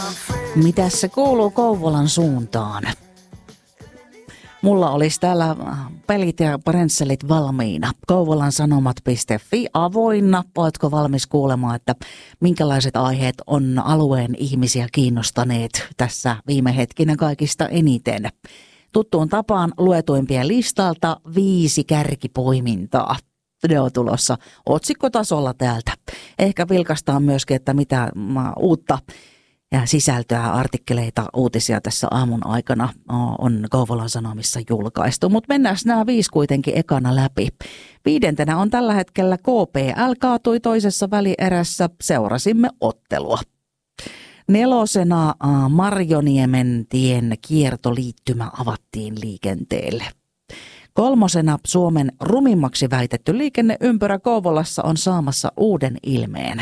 Mitäs se kuuluu Kouvolan suuntaan? Mulla olisi täällä pelit ja prensselit valmiina. Kouvolansanomat.fi avoinna. Oletko valmis kuulemaan, että minkälaiset aiheet on alueen ihmisiä kiinnostaneet tässä viime hetkinä kaikista eniten? Tuttuun tapaan luetuimpien listalta 5 kärkipoimintaa. Ne on tulossa otsikkotasolla täältä. Ehkä vilkaistaan myöskin, että mitä uutta ja sisältöä, artikkeleita, uutisia tässä aamun aikana on Kouvolan Sanomissa julkaistu. Mutta mennään nämä 5 kuitenkin ekana läpi. 5. on tällä hetkellä KPL kaatui toisessa välierässä. Seurasimme ottelua. 4. Marjoniemen tien kiertoliittymä avattiin liikenteelle. 3. Suomen rumimmaksi väitetty liikenneympyrä Kouvolassa on saamassa uuden ilmeen.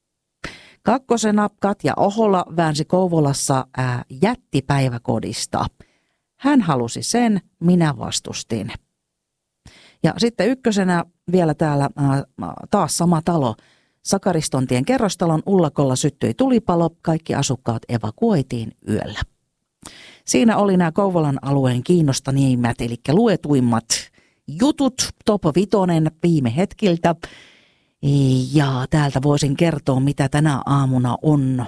2. Katja Ohola väänsi Kouvolassa jättipäiväkodista. Hän halusi sen, minä vastustin. Ja sitten 1. vielä täällä taas sama talo. Sakaristontien kerrostalon ullakolla syttyi tulipalo, kaikki asukkaat evakuoitiin yöllä. Siinä oli nämä Kouvolan alueen kiinnostaneimmat, eli luetuimmat jutut, top 5 viime hetkiltä. Ja täältä voisin kertoa, mitä tänä aamuna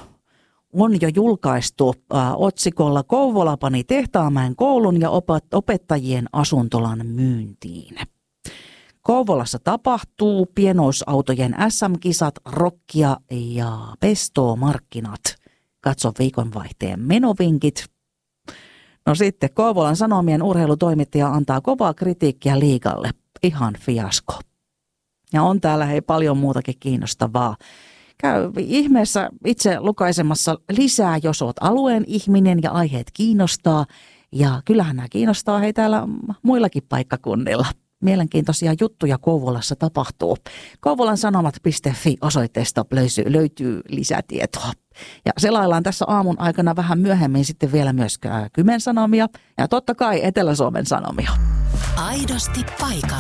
on jo julkaistu otsikolla Kouvola pani Tehtaamäen koulun ja opettajien asuntolan myyntiin. Kouvolassa tapahtuu pienoisautojen SM-kisat, rokkia ja pestomarkkinat. Katso viikonvaihteen menovinkit. No sitten Kouvolan Sanomien urheilutoimittaja antaa kovaa kritiikkiä liigalle. Ihan fiasko. Ja on täällä paljon muutakin kiinnostavaa. Käy ihmeessä itse lukaisemassa lisää, jos olet alueen ihminen ja aiheet kiinnostaa. Ja kyllähän nämä kiinnostaa täällä muillakin paikkakunnilla. Mielenkiintoisia juttuja Kouvolassa tapahtuu. Kouvolansanomat.fi osoitteesta löytyy lisätietoa. Ja selaillaan tässä aamun aikana vähän myöhemmin sitten vielä myös Kymen Sanomia ja totta kai Etelä-Suomen Sanomia. Aidosti paikalla.